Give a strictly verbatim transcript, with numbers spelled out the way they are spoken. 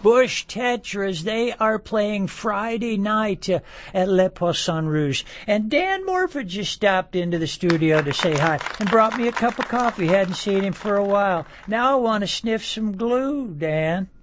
Bush Tetras. They are playing Friday night uh, at Le Poisson Rouge. And Dan Morford just stopped into the studio to say hi and brought me a cup of coffee. Hadn't seen him for a while. Now I want to sniff some glue, Dan.